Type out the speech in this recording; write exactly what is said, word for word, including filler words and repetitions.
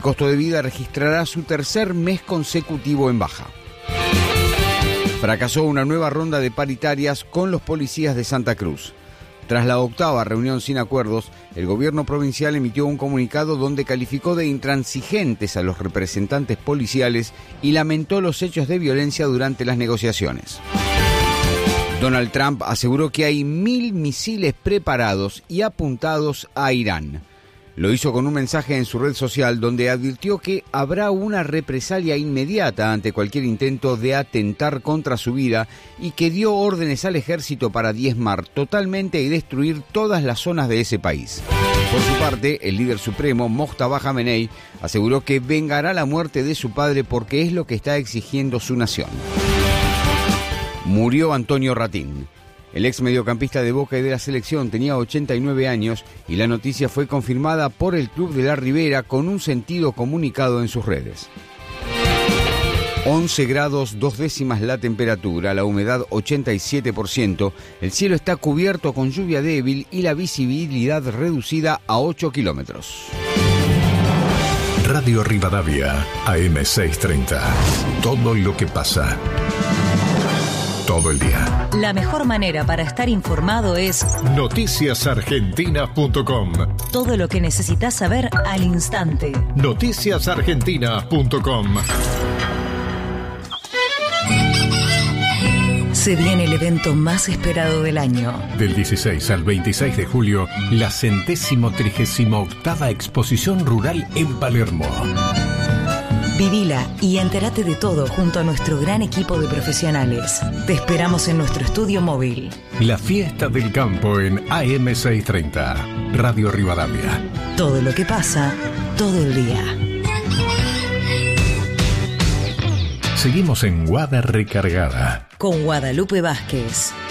El costo de vida registrará su tercer mes consecutivo en baja. Fracasó una nueva ronda de paritarias con los policías de Santa Cruz. Tras la octava reunión sin acuerdos, el gobierno provincial emitió un comunicado donde calificó de intransigentes a los representantes policiales y lamentó los hechos de violencia durante las negociaciones. Donald Trump aseguró que hay mil misiles preparados y apuntados a Irán. Lo hizo con un mensaje en su red social donde advirtió que habrá una represalia inmediata ante cualquier intento de atentar contra su vida y que dio órdenes al ejército para diezmar totalmente y destruir todas las zonas de ese país. Por su parte, el líder supremo, Mojtaba Jamenei, aseguró que vengará la muerte de su padre porque es lo que está exigiendo su nación. Murió Antonio Ratín. El ex mediocampista de Boca y de la selección tenía ochenta y nueve años y la noticia fue confirmada por el Club de la Ribera con un sentido comunicado en sus redes. once grados dos décimas la temperatura, la humedad ochenta y siete por ciento, el cielo está cubierto con lluvia débil y la visibilidad reducida a ocho kilómetros. Radio Rivadavia, A M seiscientos treinta. Todo lo que pasa. Todo el día. La mejor manera para estar informado es noticias argentinas punto com. Todo lo que necesitas saber al instante. noticias argentinas punto com. Se viene el evento más esperado del año. Del dieciséis al veintiséis de julio, la centésimo trigésima octava exposición rural en Palermo. Vivila y entérate de todo junto a nuestro gran equipo de profesionales. Te esperamos en nuestro estudio móvil. La fiesta del campo en A M seiscientos treinta. Radio Rivadavia. Todo lo que pasa, todo el día. Seguimos en Guada Recargada. Con Guadalupe Vázquez.